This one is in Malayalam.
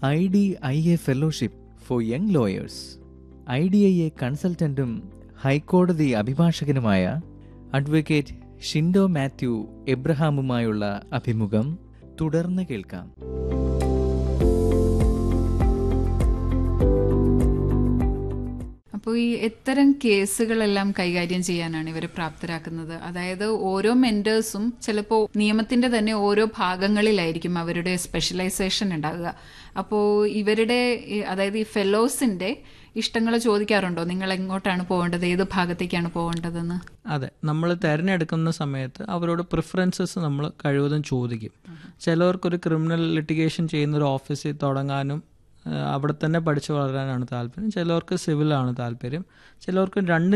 IDIA fellowship four young lawyers. IDIA കൺസൾട്ടന്റും ഹൈക്കോടതി അഭിഭാഷകനുമായ അഡ്വക്കേറ്റ് ഷിൻഡോ മാത്യു എബ്രഹാമുമായുള്ള അഭിമുഖം തുടർന്ന് കേൾക്കാം. അപ്പോൾ ഈ എത്തരം കേസുകളെല്ലാം കൈകാര്യം ചെയ്യാനാണ് ഇവരെ പ്രാപ്തരാക്കുന്നത്? അതായത് ഓരോ മെന്റേഴ്സും ചിലപ്പോൾ നിയമത്തിന്റെ തന്നെ ഓരോ ഭാഗങ്ങളിലായിരിക്കും അവരുടെ സ്പെഷ്യലൈസേഷൻ ഉണ്ടാകുക. അപ്പോൾ ഇവരുടെ അതായത് ഈ ഫെലോസിന്റെ ഇഷ്ടങ്ങൾ ചോദിക്കാറുണ്ടോ? നിങ്ങൾ എങ്ങോട്ടാണ് പോകേണ്ടത്, ഏത് ഭാഗത്തേക്കാണ് പോകേണ്ടതെന്ന്? അതെ, നമ്മൾ തിരഞ്ഞെടുക്കുന്ന സമയത്ത് അവരോട് പ്രിഫറൻസസ് നമ്മൾ കഴിവതും ചോദിക്കും. ചിലവർക്കൊരു ക്രിമിനൽ ലിറ്റിഗേഷൻ ചെയ്യുന്ന ഒരു ഓഫീസിൽ തുടങ്ങാനും അവിടെ തന്നെ പഠിച്ചു വളരാനാണ് താല്പര്യം. ചിലവർക്ക് സിവിലാണ് താല്പര്യം. ചിലവർക്ക് രണ്ടും